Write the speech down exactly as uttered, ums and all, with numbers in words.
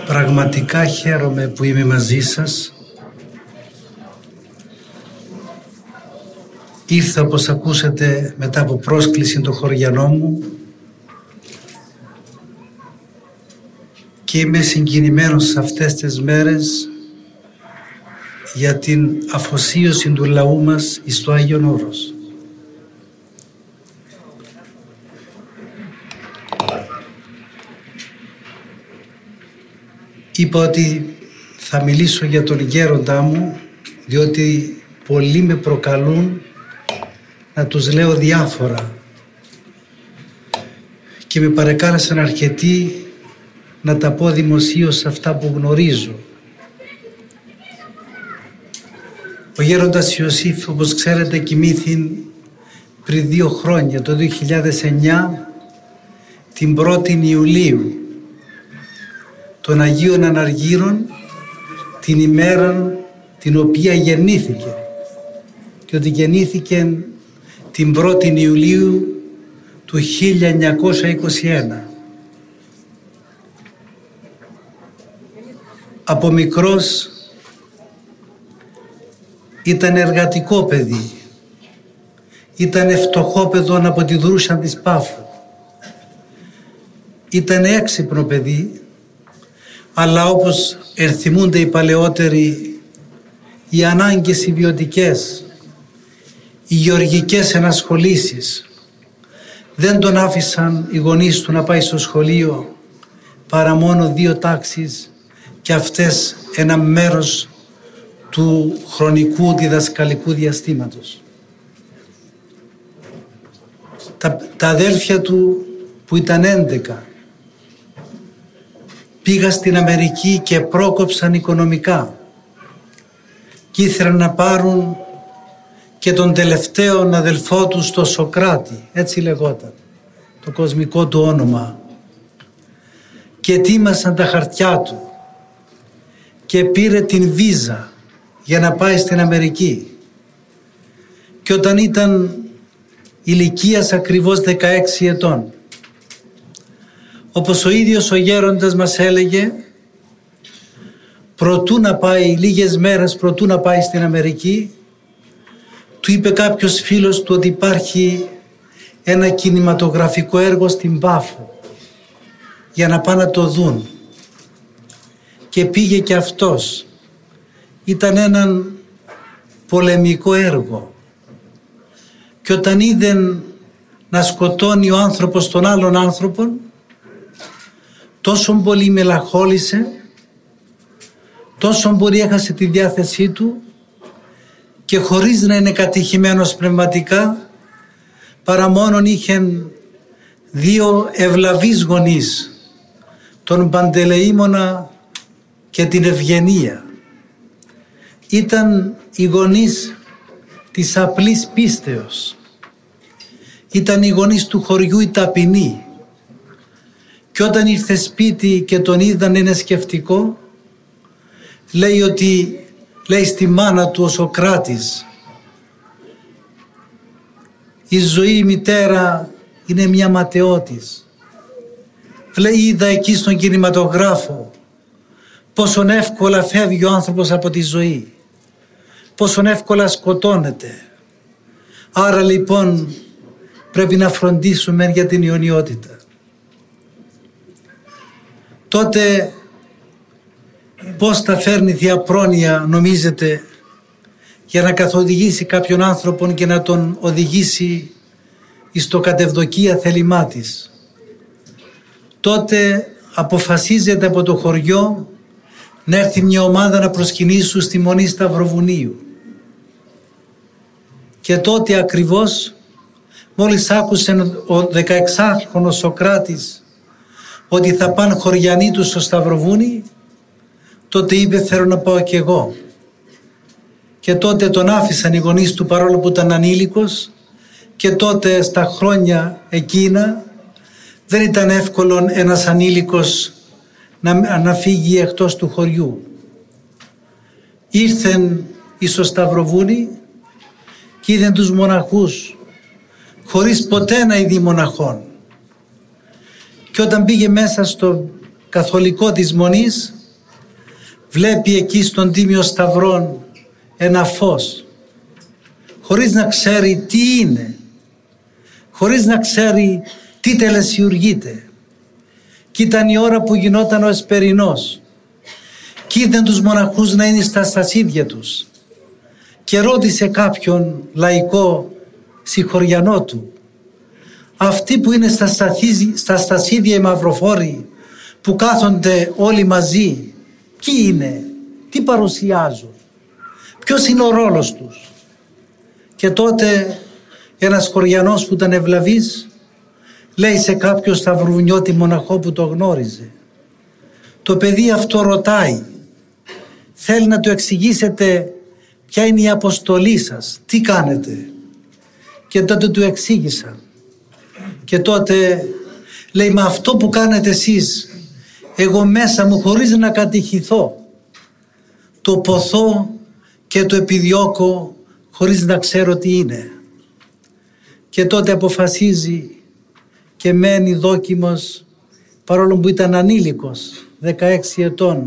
Πραγματικά χαίρομαι που είμαι μαζί σας. Ήρθα, όπως ακούσατε, μετά από πρόσκληση το χωριανό μου και είμαι συγκινημένος σε αυτές τις μέρες για την αφοσίωση του λαού μας εις το Άγιον Όρος. Είπα ότι θα μιλήσω για τον γέροντά μου, διότι πολλοί με προκαλούν να τους λέω διάφορα και με παρεκάλεσαν αρκετοί να τα πω δημοσίως αυτά που γνωρίζω. Ο γέροντας Ιωσήφ, όπως ξέρετε, κοιμήθη πριν δύο χρόνια, το δύο χιλιάδες εννιά, την πρώτη Ιουλίου, των Αγίων Αναργύρων, την ημέρα την οποία γεννήθηκε, και ότι γεννήθηκε την πρώτη Ιουλίου του χίλια εννιακόσια είκοσι ένα. Από μικρός ήταν εργατικό παιδί, ήταν φτωχό παιδόν από τη Δρούσα της Πάφου, ήταν έξυπνο παιδί, αλλά όπως ερθυμούνται οι παλαιότεροι, οι ανάγκες οι βιωτικές, οι γεωργικές ενασχολήσεις δεν τον άφησαν οι γονείς του να πάει στο σχολείο παρά μόνο δύο τάξεις, και αυτές ένα μέρος του χρονικού διδασκαλικού διαστήματος. Τα, τα αδέλφια του, που ήταν έντεκα, πήγα στην Αμερική και πρόκοψαν οικονομικά και ήθελαν να πάρουν και τον τελευταίο αδελφό του, στο Σοκράτη, έτσι λεγόταν το κοσμικό του όνομα, και ετοίμασαν τα χαρτιά του και πήρε την βίζα για να πάει στην Αμερική, και όταν ήταν ηλικίας ακριβώς δεκαέξι ετών, όπως ο ίδιος ο γέροντας μας έλεγε, προτού να πάει, λίγες μέρες προτού να πάει στην Αμερική, του είπε κάποιος φίλος του ότι υπάρχει ένα κινηματογραφικό έργο στην Πάφο για να πάνε να το δουν, και πήγε και αυτός. Ήταν έναν πολεμικό έργο, και όταν είδε να σκοτώνει ο άνθρωπος τον άλλον άνθρωπον, τόσο πολύ μελαγχόλησε, τόσο πολύ έχασε τη διάθεσή του, και χωρίς να είναι κατηχημένος πνευματικά, παρά μόνον είχε δύο ευλαβείς γονείς, τον Παντελεήμονα και την Ευγενία. Ήταν οι γονείς της απλής πίστεως, ήταν οι γονείς του χωριού οι ταπεινοί, και όταν ήρθε σπίτι και τον είδαν είναι σκεφτικό, λέει ότι, λέει στη μάνα του ο Σοκράτης, η ζωή η μητέρα είναι μια ματαιότης. Λέει, είδα εκεί στον κινηματογράφο πόσον εύκολα φεύγει ο άνθρωπος από τη ζωή, πόσον εύκολα σκοτώνεται. Άρα λοιπόν πρέπει να φροντίσουμε για την αιωνιότητα. Τότε πώς θα φέρνει Θεία Πρόνοια, νομίζετε, για να καθοδηγήσει κάποιον άνθρωπον και να τον οδηγήσει εις το κατευδοκία θέλημά της? Τότε αποφασίζεται από το χωριό να έρθει μια ομάδα να προσκυνήσουν στη Μονή Σταυροβουνίου. Και τότε ακριβώς, μόλις άκουσε ο δεκαεξάχρονος Σοκράτης ότι θα πάνε χωριανοί του στο Σταυροβούνι, τότε είπε, θέλω να πάω κι εγώ. Και τότε τον άφησαν οι γονείς του, παρόλο που ήταν ανήλικος, και τότε στα χρόνια εκείνα δεν ήταν εύκολο ένας ανήλικος να, να φύγει εκτός του χωριού. Ήρθεν εις το Σταυροβούνι και είδαν τους μοναχούς χωρίς ποτέ να ειδεί μοναχών. Και όταν πήγε μέσα στο καθολικό της Μονής, βλέπει εκεί στον Τίμιο Σταυρόν ένα φως, χωρίς να ξέρει τι είναι, χωρίς να ξέρει τι τελεσιουργείται. Κι ήταν η ώρα που γινόταν ο Εσπερινός κι είδαν τους μοναχούς να είναι στα στασίδια τους και ρώτησε κάποιον λαϊκό συγχωριανό του, αυτοί που είναι στα, σταθίδι, στα στασίδια οι μαυροφόροι που κάθονται όλοι μαζί, ποιοι είναι, τι παρουσιάζουν, ποιος είναι ο ρόλος τους? Και τότε ένας χωριανός που ήταν ευλαβής λέει σε κάποιο σταυροβουνιώτη μοναχό που το γνώριζε, το παιδί αυτό ρωτάει, θέλει να του εξηγήσετε ποια είναι η αποστολή σας, τι κάνετε? Και τότε του εξήγησαν. Και τότε λέει, μα αυτό που κάνετε εσείς, εγώ μέσα μου χωρίς να κατηχηθώ, το ποθώ και το επιδιώκω χωρίς να ξέρω τι είναι. Και τότε αποφασίζει και μένει δόκιμος, παρόλο που ήταν ανήλικος, δεκαέξι ετών,